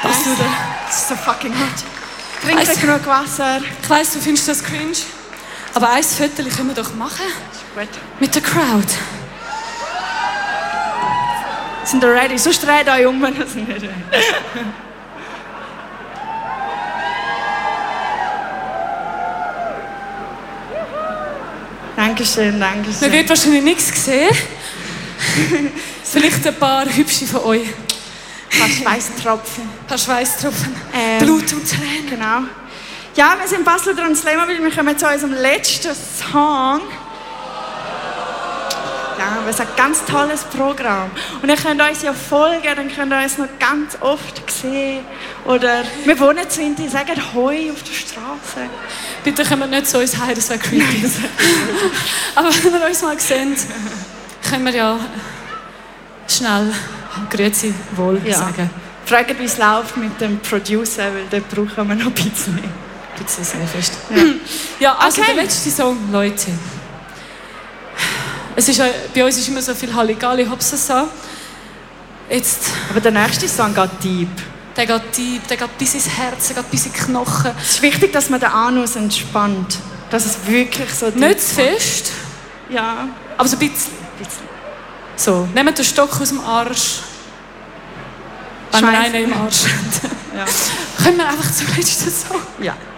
Das ist so fucking hot. Trink genug Wasser. Ich weiss, du findest das cringe. Aber ein Foto können wir doch machen. Gut. Mit der Crowd. Sind ihr ready? Sonst dreht euch um, wenn ihr nicht ready. Dankeschön, dankeschön. Man wird wahrscheinlich nichts sehen. Vielleicht ein paar hübsche von euch. Ein paar Schweißtropfen. Ein paar Schweißtropfen. Blut und Tränen. Genau. Ja, wir sind Basel dran Slammerville. Wir kommen zu unserem letzten Song. Ja, aber es ist ein ganz tolles Programm. Und ihr könnt uns ja folgen, dann könnt ihr uns noch ganz oft sehen. Oder wir wohnen zu Inti, sagen Hoi auf der Straße. Bitte kommt nicht zu uns heim, das wäre creepy. Aber wenn wir uns mal sehen, können wir ja schnell Grüezi wohl sagen. Fragt, wie es läuft mit dem Producer, weil dort brauchen wir noch ein bisschen mehr. Ein bisschen sehr fest. Ja, also der letzte Song, Leute. Es ist, bei uns ist immer so viel Halligalli, Hopsasa. Jetzt... Aber der nächste Song geht deep. Der geht deep, der geht bis ins Herz, der geht bis in die Knochen. Es ist wichtig, dass man den Anus entspannt. Dass es wirklich so deep nicht zu fest. Ja. Aber so ein bisschen. So, nehmt den Stock aus dem Arsch. Wenn wir einen im Arsch haben. Ja. Können wir einfach zum letzten Song? Ja.